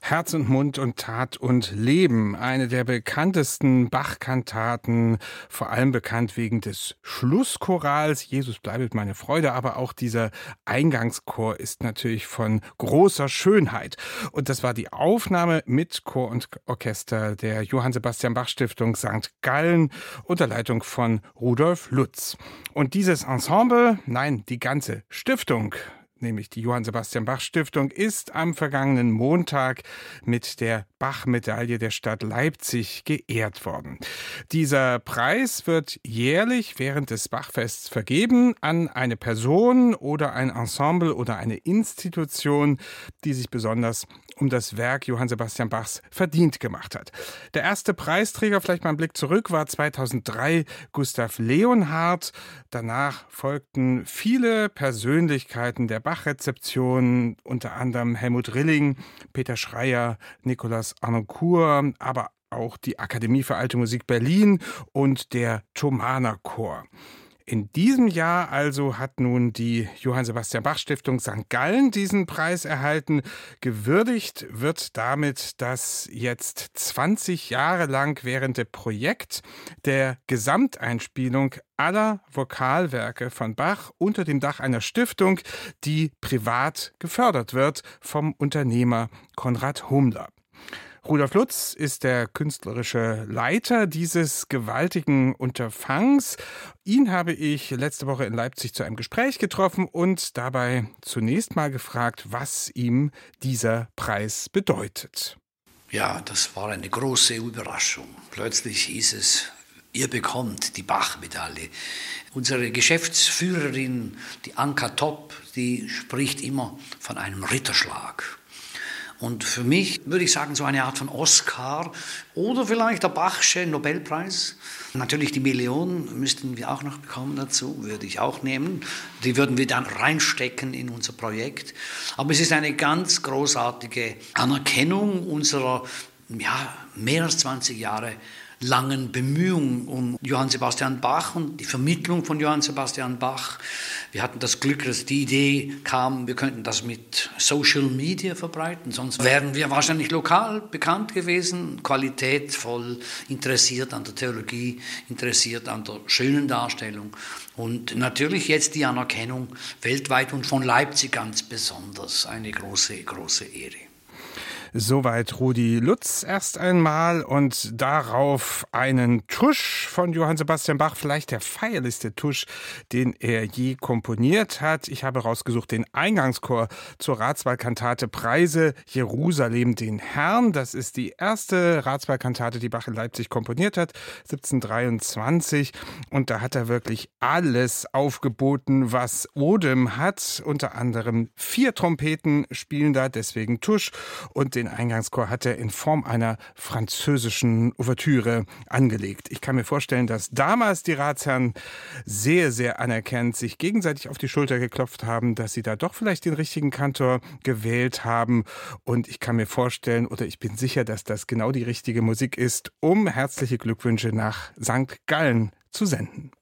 Herz und Mund und Tat und Leben. Eine der bekanntesten Bach-Kantaten, vor allem bekannt wegen des Schlusschorals Jesus bleibet meine Freude, aber auch dieser Eingangschor ist natürlich von großer Schönheit. Und das war die Aufnahme mit Chor und Orchester der Johann Sebastian Bach Stiftung St. Gallen unter Leitung von Rudolf Lutz. Und dieses Ensemble, nein, die ganze Stiftung, nämlich die Johann Sebastian Bach Stiftung, ist am vergangenen Montag mit der Bach-Medaille der Stadt Leipzig geehrt worden. Dieser Preis wird jährlich während des Bachfests vergeben an eine Person oder ein Ensemble oder eine Institution, die sich besonders um das Werk Johann Sebastian Bachs verdient gemacht hat. Der erste Preisträger, vielleicht mal einen Blick zurück, war 2003 Gustav Leonhardt. Danach folgten viele Persönlichkeiten der Bach-Rezeption, unter anderem Helmut Rilling, Peter Schreyer, Nikolaus Harnoncourt, aber auch die Akademie für Alte Musik Berlin und der Thomaner Chor. In diesem Jahr also hat nun die Johann Sebastian Bach Stiftung St. Gallen diesen Preis erhalten. Gewürdigt wird damit das jetzt 20 Jahre lang währende Projekt der Gesamteinspielung aller Vokalwerke von Bach unter dem Dach einer Stiftung, die privat gefördert wird vom Unternehmer Konrad Humler. Rudolf Lutz ist der künstlerische Leiter dieses gewaltigen Unterfangs. Ihn habe ich letzte Woche in Leipzig zu einem Gespräch getroffen und dabei zunächst mal gefragt, was ihm dieser Preis bedeutet. Ja, das war eine große Überraschung. Plötzlich hieß es, ihr bekommt die Bach-Medaille. Unsere Geschäftsführerin, die Anka Topp, die spricht immer von einem Ritterschlag. Und für mich würde ich sagen, so eine Art von Oscar oder vielleicht der Bachsche Nobelpreis. Natürlich die Million müssten wir auch noch bekommen dazu, würde ich auch nehmen. Die würden wir dann reinstecken in unser Projekt. Aber es ist eine ganz großartige Anerkennung unserer mehr als 20 Jahre langen Bemühungen um Johann Sebastian Bach und die Vermittlung von Johann Sebastian Bach. Wir hatten das Glück, dass die Idee kam, wir könnten das mit Social Media verbreiten, sonst wären wir wahrscheinlich lokal bekannt gewesen, qualitätvoll, interessiert an der Theologie, interessiert an der schönen Darstellung und natürlich jetzt die Anerkennung weltweit und von Leipzig ganz besonders, eine große, große Ehre. Soweit Rudi Lutz erst einmal und darauf einen Tusch von Johann Sebastian Bach, vielleicht der feierlichste Tusch, den er je komponiert hat. Ich habe rausgesucht den Eingangschor zur Ratswahlkantate Preise Jerusalem den Herrn. Das ist die erste Ratswahlkantate, die Bach in Leipzig komponiert hat, 1723. Und da hat er wirklich alles aufgeboten, was Odem hat. Unter anderem 4 Trompeten spielen da, deswegen Tusch. Und den Eingangschor hat er in Form einer französischen Ouvertüre angelegt. Ich kann mir vorstellen, dass damals die Ratsherren sehr, sehr anerkennend sich gegenseitig auf die Schulter geklopft haben, dass sie da doch vielleicht den richtigen Kantor gewählt haben. Und ich kann mir vorstellen, oder ich bin sicher, dass das genau die richtige Musik ist, um herzliche Glückwünsche nach St. Gallen zu senden.